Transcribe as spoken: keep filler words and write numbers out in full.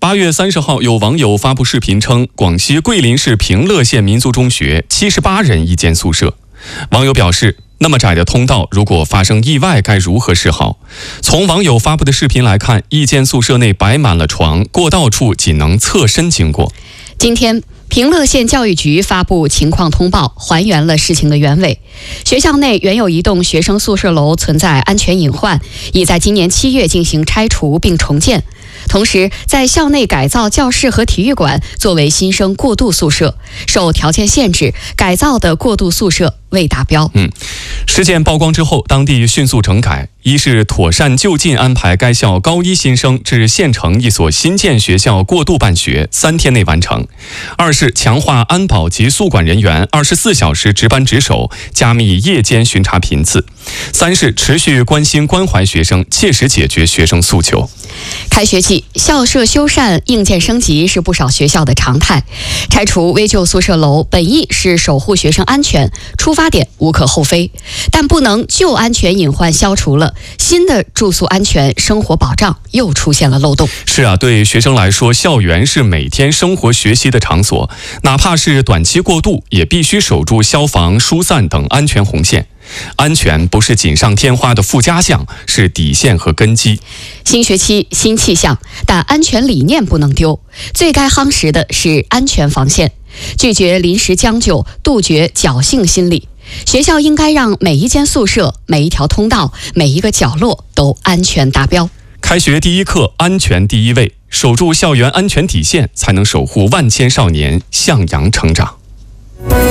八月三十号，有网友发布视频称，广西桂林市平乐县民族中学七十八人一间宿舍。网友表示，那么窄的通道，如果发生意外，该如何是好？从网友发布的视频来看，一间宿舍内摆满了床，过道处仅能侧身经过。 今天，平乐县教育局发布情况通报，还原了事情的原委。学校内原有一栋学生宿舍楼存在安全隐患，已在今年七月进行拆除并重建。同时，在校内改造教室和体育馆作为新生过渡宿舍，受条件限制，改造的过渡宿舍未达标。 嗯，事件曝光之后，当地迅速整改，一是妥善就近安排该校高一新生至县城一所新建学校过渡办学，三天内完成；二是强化安保及宿管人员二十四小时值班值守，加密夜间巡查频次；三是持续关心关怀学生，切实解决学生诉求。 开学季，校舍修缮、硬件升级是不少学校的常态。拆除危旧宿舍楼，本意是守护学生安全，出发点无可厚非，但不能旧安全隐患消除了，新的住宿安全、生活保障又出现了漏洞。 是啊，对学生来说，校园是每天生活学习的场所，哪怕是短期过渡，也必须守住消防、疏散等安全红线。安全不是锦上添花的附加项，是底线和根基。 新学期新气象，但安全理念不能丢。最该夯实的是安全防线，拒绝临时将就，杜绝侥幸心理。学校应该让每一间宿舍、每一条通道、每一个角落都安全达标。 开学第一课，安全第一位，守住校园安全底线，才能守护万千少年向阳成长。